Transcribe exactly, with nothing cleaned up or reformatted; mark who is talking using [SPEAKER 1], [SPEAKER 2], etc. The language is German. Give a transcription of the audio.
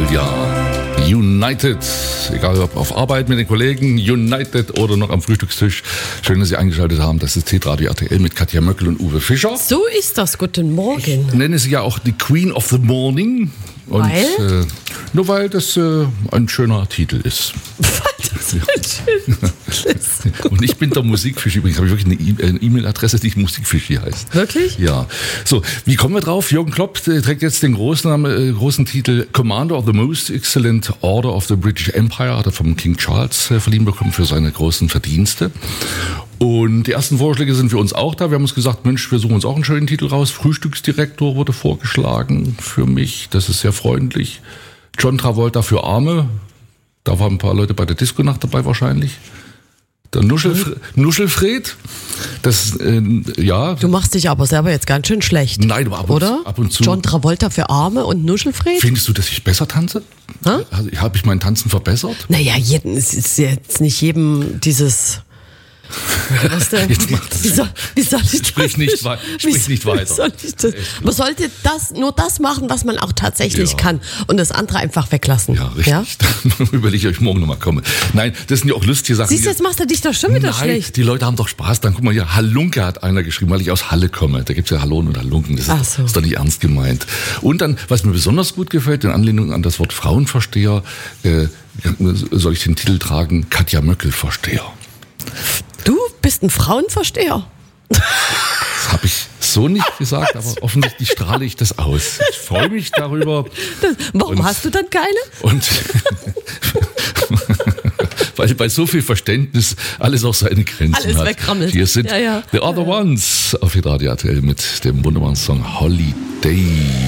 [SPEAKER 1] Ja. United, egal ob auf Arbeit mit den Kollegen, United oder noch am Frühstückstisch. Schön, dass Sie eingeschaltet haben. Das ist Hitradio R T L mit Katja Möckel und Uwe Fischer.
[SPEAKER 2] So ist das. Guten Morgen.
[SPEAKER 1] Ich nenne sie ja auch die Queen of the Morning. Und,
[SPEAKER 2] weil?
[SPEAKER 1] Äh, nur weil das äh, ein schöner Titel ist.
[SPEAKER 2] Das ist schön.
[SPEAKER 1] Und ich bin der Musikfisch. Übrigens habe ich wirklich eine E-Mail-Adresse, die Musikfisch heißt.
[SPEAKER 2] Wirklich?
[SPEAKER 1] Ja. So, wie kommen wir drauf? Jürgen Klopp trägt jetzt den großen, äh, großen Titel Commander of the Most Excellent Order of the British Empire. Hat er vom King Charles äh, verliehen bekommen für seine großen Verdienste. Und die ersten Vorschläge sind für uns auch da. Wir haben uns gesagt, Mensch, wir suchen uns auch einen schönen Titel raus. Frühstücksdirektor wurde vorgeschlagen für mich. Das ist sehr freundlich. John Travolta für Arme. Da waren ein paar Leute bei der Disco-Nacht dabei wahrscheinlich. Der Nuschelfred, Nuschelfred, das, äh, ja.
[SPEAKER 2] Du machst dich aber selber jetzt ganz schön schlecht.
[SPEAKER 1] Nein, aber ab und,
[SPEAKER 2] oder?
[SPEAKER 1] ab und zu.
[SPEAKER 2] John Travolta für Arme und Nuschelfred?
[SPEAKER 1] Findest du, dass ich besser tanze?
[SPEAKER 2] Ha?
[SPEAKER 1] Habe ich mein Tanzen verbessert?
[SPEAKER 2] Naja, jeden, es ist jetzt nicht jedem dieses... Was denn?
[SPEAKER 1] Jetzt macht das
[SPEAKER 2] wie, soll, wie soll ich
[SPEAKER 1] sprich
[SPEAKER 2] das
[SPEAKER 1] nicht, wei- sprich
[SPEAKER 2] wie,
[SPEAKER 1] nicht weiter.
[SPEAKER 2] Wie soll ich das? Man sollte das, nur das machen, was man auch tatsächlich
[SPEAKER 1] Ja.
[SPEAKER 2] kann und das andere einfach weglassen.
[SPEAKER 1] Ja, richtig.
[SPEAKER 2] Ja?
[SPEAKER 1] Dann überlege ich, ob ich morgen nochmal komme. Nein, das sind ja auch lustige Sachen.
[SPEAKER 2] Siehst du, jetzt machst du dich doch schon wieder
[SPEAKER 1] Nein,
[SPEAKER 2] schlecht.
[SPEAKER 1] die Leute haben doch Spaß. Dann guck mal hier, Halunke hat einer geschrieben, weil ich aus Halle komme. Da gibt's ja Hallonen und Halunken. Das ist,
[SPEAKER 2] Ach so.
[SPEAKER 1] ist doch nicht ernst gemeint. Und dann, was mir besonders gut gefällt, in Anlehnung an das Wort Frauenversteher, äh, soll ich den Titel tragen, Katja Möckel-Versteher.
[SPEAKER 2] Du bist ein Frauenversteher.
[SPEAKER 1] Das habe ich so nicht gesagt, aber offensichtlich strahle ich das aus. Ich freue mich darüber.
[SPEAKER 2] Das, warum
[SPEAKER 1] Und-
[SPEAKER 2] hast du dann keine?
[SPEAKER 1] Und weil bei so viel Verständnis alles auch seine Grenzen
[SPEAKER 2] Alles
[SPEAKER 1] hat.
[SPEAKER 2] wegrammelt.
[SPEAKER 1] Hier sind
[SPEAKER 2] Ja, ja.
[SPEAKER 1] The Other Ones auf Hitradio R T L mit dem wunderbaren Song Holiday.